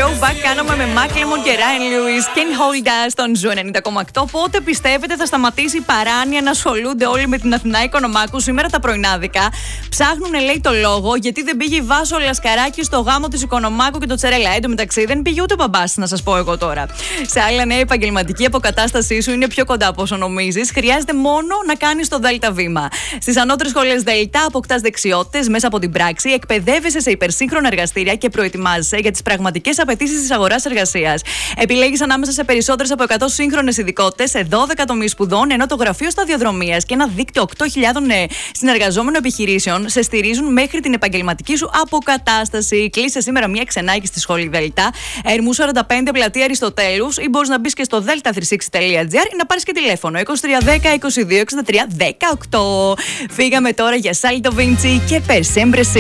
Throwback κάναμε με Macklemore και Ryan Lewis. Can't Hold Us στον Ζου 90,8. Πότε πιστεύετε θα σταματήσει η παράνοια να ασχολούνται όλοι με την Αθηνά Οικονομάκου? Σήμερα τα πρωινάδικα ψάχνουν, λέει, το λόγο γιατί δεν πήγε η Βάσο Λασκαράκη στο γάμο της Οικονομάκου και το Τσερέλα. Εν τω μεταξύ δεν πήγε ούτε ο μπαμπάς, να σας πω εγώ τώρα. Σε άλλα νέα, η επαγγελματική αποκατάστασή σου είναι πιο κοντά από όσο νομίζεις. Χρειάζεται μόνο να κάνεις το ΔΕΛΤΑ βήμα. Στις ανώτερες σχολές ΔΕΛΤΑ αποκτάς δεξιότητες μέσα από την πράξη, εκπαιδεύεσαι σε υπερσύγχρονα εργαστήρια και προετοιμάζεσαι για τις πραγματικές απαιτήσεις της αγοράς εργασίας. Επιλέγεις ανάμεσα σε περισσότερες από 100 σύγχρονες ειδικότητες σε 12 τομείς σπουδών, ενώ το Γραφείο Σταδιοδρομίας και ένα δίκτυο 8.000 συνεργαζόμενων επιχειρήσεων σε στηρίζουν μέχρι την επαγγελματική σου αποκατάσταση. Κλείσε σήμερα μια ξενάγη στη σχολή ΔΕΛΤΑ, Ερμού 45 πλατεία Αριστοτέλους, ή μπορείς να μπεις και στο delta360.gr ή να πάρεις και τηλέφωνο 2310 22 63 18. Φύγαμε τώρα για Salto Vinci και Per Sempre Si.